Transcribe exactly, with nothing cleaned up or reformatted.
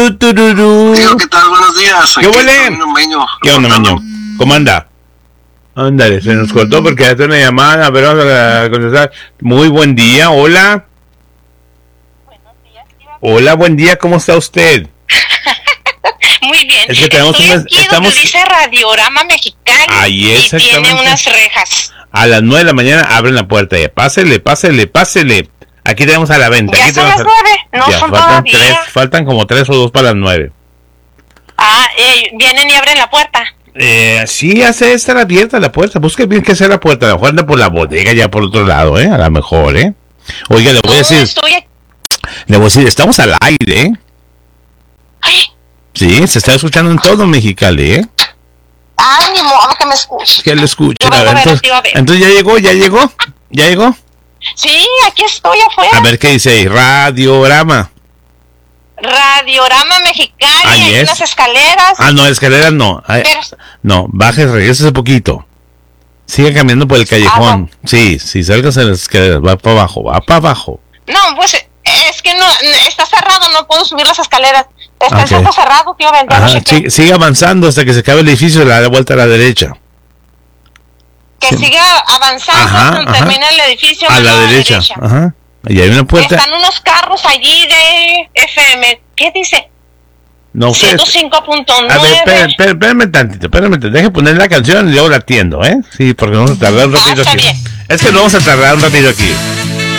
Tururú. Tío, ¿qué tal? Buenos días. ¿Qué huele? Meño. ¿Qué onda, Meño? ¿Cómo anda? Ándale, se nos cortó porque hace una llamada, pero vamos a contestar. Muy buen día, hola. Buenos días, Hola, buen día, ¿cómo está usted? Muy bien. Es que tenemos Estoy unas- aquí estamos- donde dice Radiorama Mexicano. Ahí, y exactamente. tiene unas rejas. A las nueve de la mañana abren la puerta ya. Pásele, pásele, pásele. Aquí tenemos a la venta. Ya Aquí son tenemos las a- nueve, no Ya, son faltan todavía. tres, faltan como tres o dos para las nueve. Ah, eh, vienen y abren la puerta. Eh, sí, hace estar abierta la puerta. Busque bien que sea la puerta. A lo mejor anda por la bodega ya por otro lado, ¿eh? A lo mejor, ¿eh? Oiga, le voy a No, decir, estoy aquí. le voy a decir, estamos al aire, ¿eh? Ay, Sí, se está escuchando en todo Mexicali, ¿eh? ay, ni modo que me escuche. Que lo escuchen. Yo vengo A ver, a ver, entonces, tío, a ver. entonces ya llegó, ya llegó, ya llegó. Sí, aquí estoy afuera. A ver qué dice ahí, Radiorama. Radiorama Mexicano. Ahí Hay es. unas escaleras. Ah, no, escaleras no. Ay, Pero, no, baje, regrese un poquito. Sigue caminando por el callejón. Sí, sí, salgas en las escaleras, va para abajo, va para abajo. no, pues es que no, está cerrado, no puedo subir las escaleras. Está Ok. el centro cerrado, tío, ven, ya no Ajá, sé qué. sigue, sigue avanzando hasta que se acabe el edificio y le da vuelta a la derecha. Que Sí. siga avanzando Ajá, hasta ajá. termina el edificio. A mano la derecha. Ajá. Y hay una puerta. Están unos carros allí de F M. ¿Qué dice? No sé. ciento cinco punto A ver, nueve. espérame, espérame, espérame tantito, espérame tantito. Deje poner la canción y luego la atiendo, ¿eh? Sí, porque vamos a tardar un Ah, ratito está aquí. bien. Es que no vamos a tardar un ratito aquí.